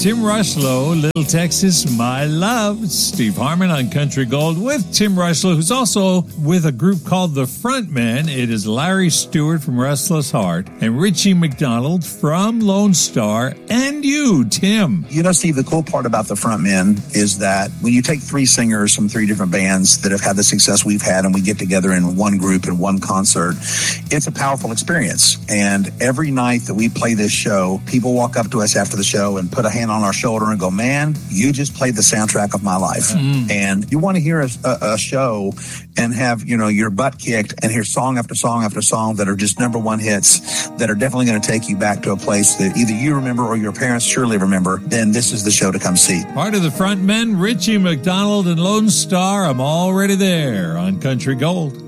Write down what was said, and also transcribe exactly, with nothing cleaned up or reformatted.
Tim Rushlow, Little Texas, My Love. It's Steve Harmon on Country Gold with Tim Rushlow, who's also with a group called The Frontmen. It is Larry Stewart from Restless Heart and Richie McDonald from Lone Star, and you, Tim. You know, Steve, the cool part about The Frontmen is that when you take three singers from three different bands that have had the success we've had and we get together in one group in one concert, it's a powerful experience. And every night that we play this show, people walk up to us after the show and put a hand on our shoulder and go, man, you just played the soundtrack of my life. Mm. And you want to hear a, a, a show and have, you know, your butt kicked and hear song after song after song that are just number one hits that are definitely going to take you back to a place that either you remember or your parents surely remember, then this is the show to come see. Part of The Frontmen, Richie McDonald and Lone Star. I'm already there on Country Gold.